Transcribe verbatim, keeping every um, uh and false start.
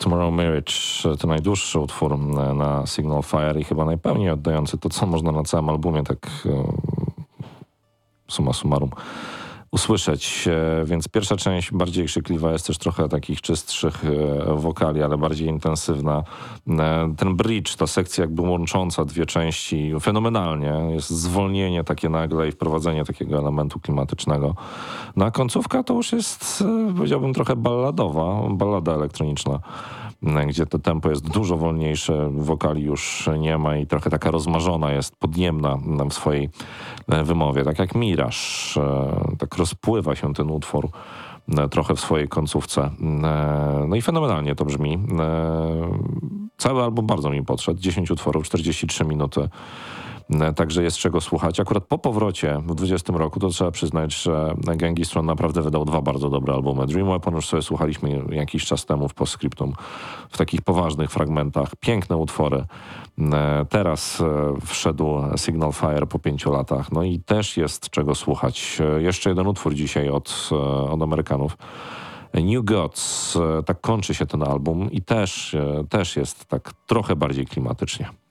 Tomorrow Marriage to najdłuższy utwór na Signal Fire i chyba najpełniej oddający to, co można na całym albumie tak summa summarum usłyszeć, więc pierwsza część bardziej krzykliwa, jest też trochę takich czystszych wokali, ale bardziej intensywna. Ten bridge, ta sekcja jakby łącząca dwie części, fenomenalnie. Jest zwolnienie takie nagle i wprowadzenie takiego elementu klimatycznego. No a końcówka to już jest, powiedziałbym, trochę balladowa, ballada elektroniczna, gdzie to tempo jest dużo wolniejsze, wokali już nie ma i trochę taka rozmarzona jest, podniemna w swojej wymowie. Tak jak Mirage, tak rozpływa się ten utwór trochę w swojej końcówce. No i fenomenalnie to brzmi. Cały album bardzo mi podszedł, dziesięć utworów, czterdzieści trzy minuty. Także jest czego słuchać. Akurat po powrocie w dwudziestym roku to trzeba przyznać, że Gengistron naprawdę wydał dwa bardzo dobre albumy. Dream Weapon już sobie słuchaliśmy jakiś czas temu w Postscriptum, w takich poważnych fragmentach. Piękne utwory. Teraz wszedł Signal Fire po pięciu latach. No i też jest czego słuchać. Jeszcze jeden utwór dzisiaj od, od Amerykanów. New Gods. Tak kończy się ten album i też, też jest tak trochę bardziej klimatycznie.